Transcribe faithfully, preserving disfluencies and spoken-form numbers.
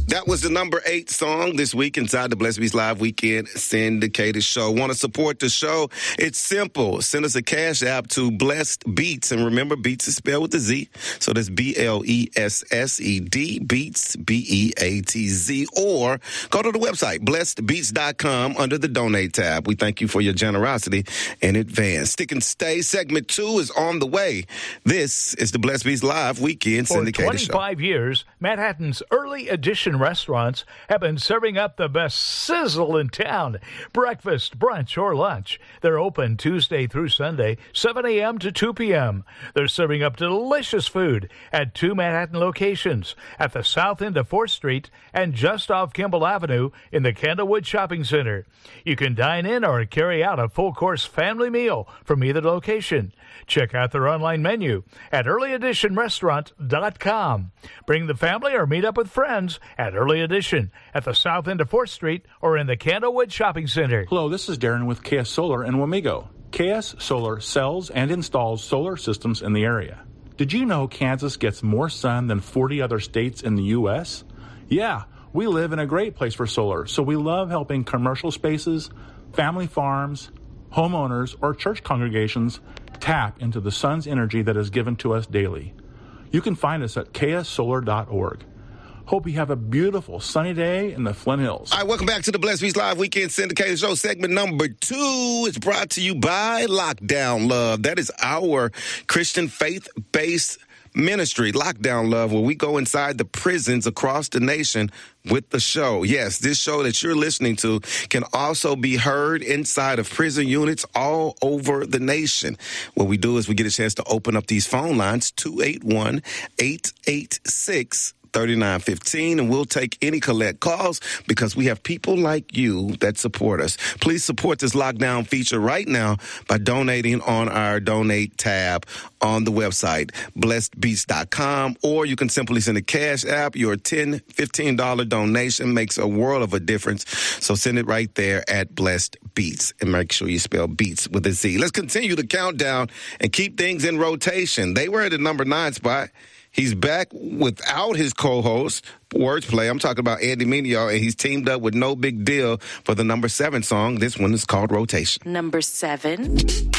That was the number eight song this week inside the Blessed Beats Live Weekend Syndicated Show. Want to support the show? It's simple. Send us a cash app to Blessed Beats. And remember, Beats is spelled with a Z. So that's B L E S S E D, Beats, B E A T Z. Or go to the website, blessed beats dot com, under the Donate tab. We thank you for your generosity in advance. Stick and Stay. Segment two is on the way. This is the Blessed Beats Live Weekend Syndicated Show. For twenty-five years, Manhattan's early edition restaurants have been serving up the best sizzle in town. Breakfast, brunch, or lunch. They're open Tuesday through Sunday, seven a.m. to two p.m. They're serving up delicious food at two Manhattan locations, at the south end of fourth Street and just off Kimball Avenue in the Candlewood Shopping Center. You can dine in or carry out a full-course family meal from either location. Check out their online menu at early edition restaurant dot com. Bring the family or meet up with friends at Early Edition at the south end of fourth Street or in the Candlewood Shopping Center. Hello, this is Darren with K S Solar in Wamego. K S Solar sells and installs solar systems in the area. Did you know Kansas gets more sun than forty other states in the U S? Yeah, we live in a great place for solar, so we love helping commercial spaces, family farms, homeowners, or church congregations tap into the sun's energy that is given to us daily. You can find us at K S solar dot org. Hope you have a beautiful sunny day in the Flint Hills. All right, welcome back to the Blessed Beats Live Weekend Syndicated Show. Segment number two is brought to you by Lockdown Love. That is our Christian faith-based ministry, Lockdown Love, where we go inside the prisons across the nation with the show. Yes, this show that you're listening to can also be heard inside of prison units all over the nation. What we do is we get a chance to open up these phone lines, two eight one, eight eight six, three nine one five, and we'll take any collect calls because we have people like you that support us. Please support this lockdown feature right now by donating on our donate tab on the website, blessed beats dot com, or you can simply send a cash app. Your ten dollars, fifteen dollars donation makes a world of a difference. So send it right there at Blessed Beats, and make sure you spell Beats with a Z. Let's continue the countdown and keep things in rotation. They were at the number nine spot. He's back without his co-host, Wordplay. I'm talking about Andy Mineo, and he's teamed up with No Big Deal for the number seven song. This one is called Rotation. Number seven.